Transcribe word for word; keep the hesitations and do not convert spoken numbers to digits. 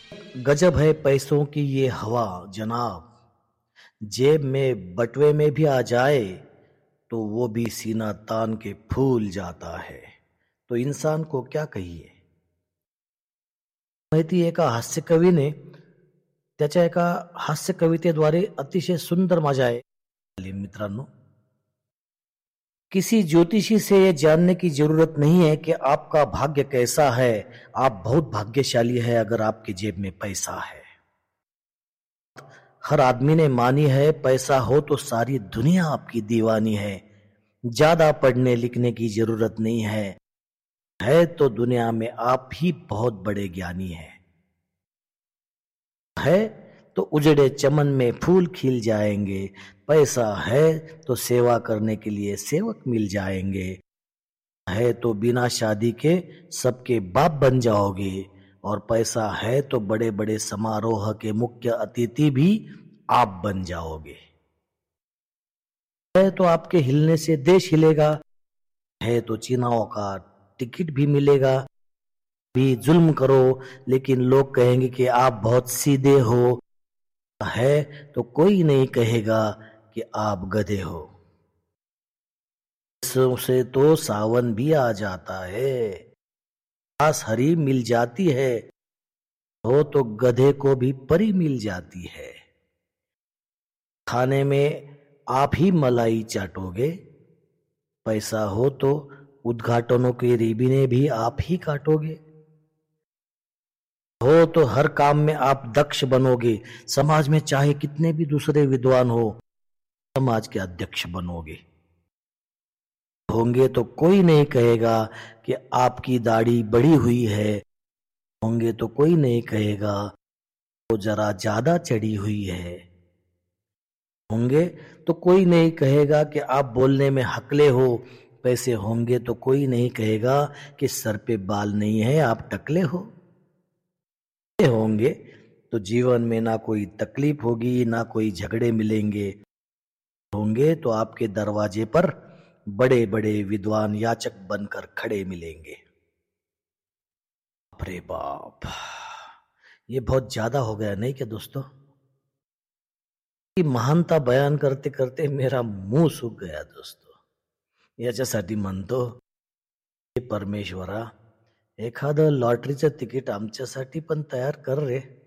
गजब है पैसों की ये हवा जनाब। जेब में बटुए में भी आ जाए तो वो भी सीना तान के फूल जाता है। तो इंसान को क्या कहिए। माहिती एका हास्य कवीने त्याच्या एका हास्य कवितेद्वारे अतिशय सुंदर माझ्या आहे मित्रांनो। किसी ज्योतिषी से ये जानने की जरूरत नहीं है कि आपका भाग्य कैसा है। आप बहुत भाग्यशाली है अगर आपकी जेब में पैसा है। हर आदमी ने मानी है पैसा हो तो सारी दुनिया आपकी दीवानी है। ज्यादा पढ़ने लिखने की जरूरत नहीं है है तो दुनिया में आप ही बहुत बड़े ज्ञानी हैं। है तो उजड़े चमन में फूल खिल जाएंगे। पैसा है तो सेवा करने के लिए सेवक मिल जाएंगे। है तो बिना शादी के सबके बाप बन जाओगे। और पैसा है तो बड़े बड़े समारोह के मुख्य अतिथि भी आप बन जाओगे। है तो आपके हिलने से देश हिलेगा। है तो चीनाओं का टिकट भी मिलेगा। भी जुल्म करो लेकिन लोग कहेंगे कि आप बहुत सीधे हो। है तो कोई नहीं कहेगा कि आप गधे हो। से तो सावन भी आ जाता है। घास हरी मिल जाती है हो तो गधे को भी परी मिल जाती है। खाने में आप ही मलाई चाटोगे। पैसा हो तो उद्घाटनों के रिबने भी आप ही काटोगे। हो तो हर काम में आप दक्ष बनोगे। समाज में चाहे कितने भी दूसरे विद्वान हो समाज के अध्यक्ष बनोगे। होंगे तो कोई नहीं कहेगा कि आपकी दाढ़ी बड़ी हुई है। होंगे तो कोई नहीं कहेगा वो जरा ज्यादा चढ़ी हुई है। होंगे तो कोई नहीं कहेगा कि आप बोलने में हकले हो। पैसे होंगे तो कोई नहीं कहेगा कि सर पे बाल नहीं है आप टकले हो। होंगे तो जीवन में ना कोई तकलीफ होगी ना कोई झगड़े मिलेंगे। होंगे तो आपके दरवाजे पर बड़े बड़े विद्वान याचक बनकर खड़े मिलेंगे। अरे बाप, ये बहुत ज्यादा हो गया नहीं क्या दोस्तों। महानता बयान करते करते मेरा मुंह सूख गया दोस्तों। याच्यासाठी म्हणतो हे परमेश्वरा एखादं लॉटरीचं तिकीट आमच्यासाठी पण तयार कर रे।